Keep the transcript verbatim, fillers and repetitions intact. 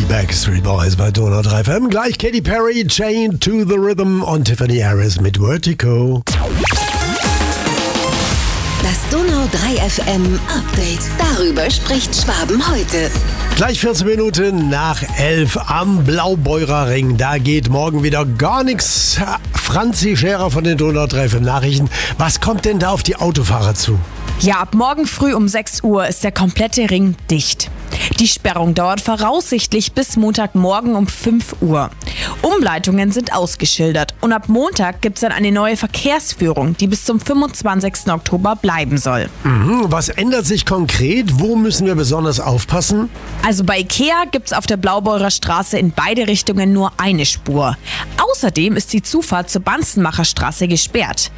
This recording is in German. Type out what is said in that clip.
Backstreet Boys bei Donau drei F M. Gleich Katy Perry, Chained to the Rhythm und Tiffany Harris mit Vertigo. Das Donau drei F M Update. Darüber spricht Schwaben heute. Gleich vierzehn Minuten nach elf am Blaubeurer Ring. Da geht morgen wieder gar nichts. Franzi Scherer von den Donau drei F M Nachrichten. Was kommt denn da auf die Autofahrer zu? Ja, ab morgen früh um sechs Uhr ist der komplette Ring dicht. Die Sperrung dauert voraussichtlich bis Montagmorgen um fünf Uhr. Umleitungen sind ausgeschildert und ab Montag gibt es dann eine neue Verkehrsführung, die bis zum fünfundzwanzigsten Oktober bleiben soll. Mhm, was ändert sich konkret? Wo müssen wir besonders aufpassen? Also bei Ikea gibt es auf der Blaubeurer Straße in beide Richtungen nur eine Spur. Außerdem ist die Zufahrt zur Banzenmacher Straße gesperrt.